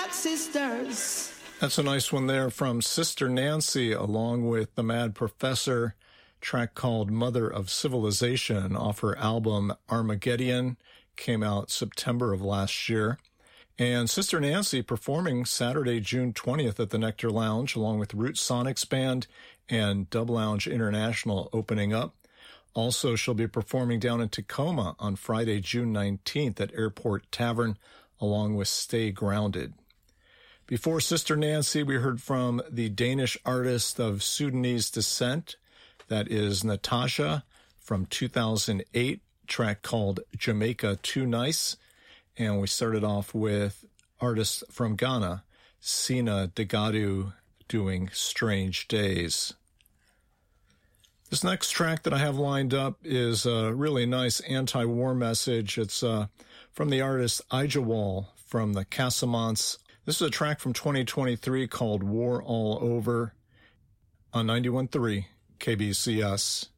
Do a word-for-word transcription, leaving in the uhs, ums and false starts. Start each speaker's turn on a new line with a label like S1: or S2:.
S1: Mad Sisters.
S2: That's a nice one there from Sister Nancy, along with the Mad Professor, track called Mother of Civilization off her album Armageddon, came out September of last year. And Sister Nancy performing Saturday, June twentieth at the Nectar Lounge, along with Root Sonics Band and Dub Lounge International opening up. Also, she'll be performing down in Tacoma on Friday, June nineteenth at Airport Tavern, along with Stay Grounded. Before Sister Nancy, we heard from the Danish artist of Sudanese descent, that is Natasha, from two thousand eight, track called Jamaica Too Nice. And we started off with artists from Ghana, Sina Degadu, doing Strange Days. This next track that I have lined up is a really nice anti-war message. It's uh, from the artist Ijawal from the Casamance. This is a track from twenty twenty-three called War All Over on ninety-one point three K B C S.